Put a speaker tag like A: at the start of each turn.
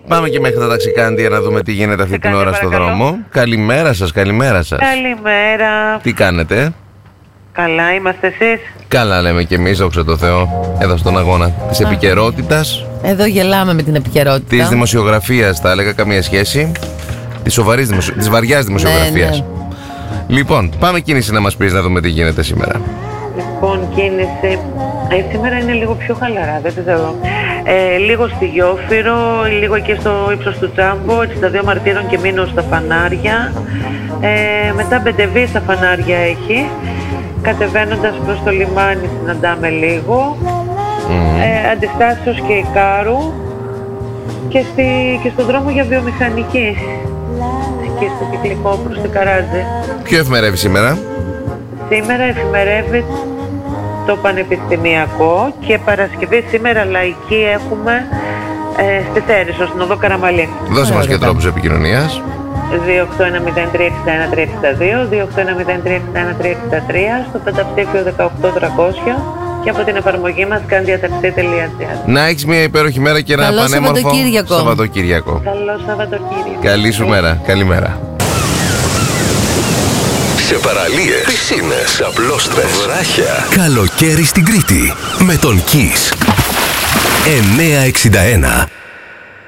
A: Πάμε και μέχρι τα ταξικάντια να δούμε τι γίνεται αυτή την ώρα στο δρόμο. Καλημέρα σας, καλημέρα σας.
B: Καλημέρα.
A: Τι κάνετε?
B: Καλά είμαστε, εσείς?
A: Καλά λέμε κι εμείς, δόξα τω Θεώ, εδώ στον αγώνα της επικαιρότητας.
C: Εδώ γελάμε με την επικαιρότητα.
A: Της δημοσιογραφίας, θα έλεγα, καμία σχέση. Της σοβαρής, της βαριάς δημοσιογραφίας.
C: Ναι.
A: Λοιπόν, πάμε κίνηση να μας πεις να δούμε τι γίνεται σήμερα.
B: Λοιπόν, κίνηση. Σήμερα είναι λίγο πιο χαλαρά, δεν ξέρω. Λίγο στη Γιόφυρο, λίγο εκεί στο ύψος του Τζάμπο, 62 Μαρτύρων και Μήνος στα φανάρια. Μετά Μπεντεβί στα φανάρια έχει. Κατεβαίνοντας προς το λιμάνι συναντάμε λίγο. Αντιστάσεως και Ικάρου. Και στον δρόμο για βιομηχανική. Εκεί στο κυκλικό προς την Καράτζη.
A: Ποιο εφημερεύει σήμερα?
B: Σήμερα εφημερεύει το Πανεπιστημιακό και Παρασκευή σήμερα λαϊκή έχουμε στη Θέρισο, στην οδό Καραμαλή.
A: Δώσε μας και τρόπους επικοινωνίας.
B: 2810362, 2810363, στο πενταψήφιο 18300 και από την εφαρμογή μας scandiataxi.gr.
A: Να έχεις μια υπέροχη μέρα και ένα
C: Καλό
A: πανέμορφο Σαββατοκύριακο.
B: Καλό Σαββατοκύριακο.
A: Καλή σου μέρα. Καλημέρα.
D: Σε παραλίες, πισίνες, απλόστρες, βράχια. Καλοκαίρι στην Κρήτη με τον Kiss 961.